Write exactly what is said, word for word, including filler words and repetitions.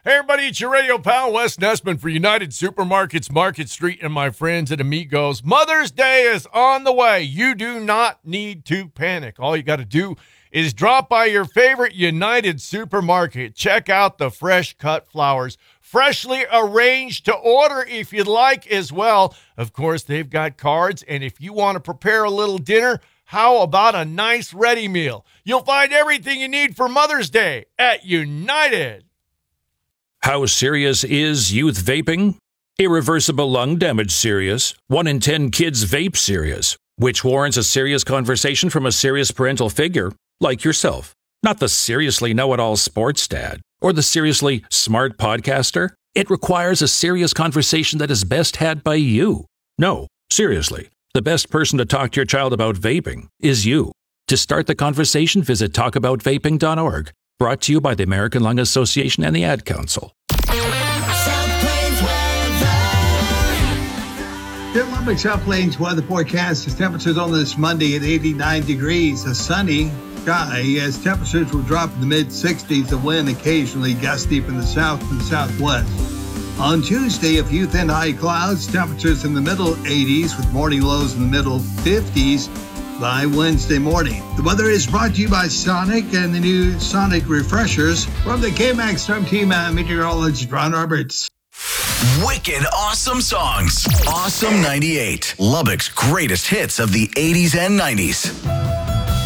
Hey, everybody, it's your radio pal, Wes Nessman for United Supermarkets, Market Street, and my friends at Amigos. Mother's Day is on the way. You do not need to panic. All you got to do is drop by your favorite United Supermarket. Check out the fresh cut flowers, freshly arranged to order if you'd like as well. Of course, they've got cards, and if you want to prepare a little dinner, how about a nice ready meal? You'll find everything you need for Mother's Day at United. How serious is youth vaping? Irreversible lung damage serious. One in ten kids vape serious, which warrants a serious conversation from a serious parental figure like yourself. Not the seriously know-it-all sports dad or the seriously smart podcaster. It requires a serious conversation that is best had by you. No, seriously, the best person to talk to your child about vaping is you. To start the conversation, visit talk about vaping dot org. Brought to you by the American Lung Association and the Ad Council. Jim Lubbock, South Plains weather forecast. As temperatures on this Monday at eighty-nine degrees. A sunny sky as temperatures will drop in the mid-sixties. The wind occasionally gusty from the south and southwest. On Tuesday, a few thin high clouds. Temperatures in the middle eighties with morning lows in the middle fifties. By Wednesday morning. The weather is brought to you by Sonic and the new Sonic Refreshers from the K-Max Storm Team uh, meteorologist Ron Roberts. Wicked awesome songs. Awesome ninety-eight. Lubbock's greatest hits of the eighties and nineties.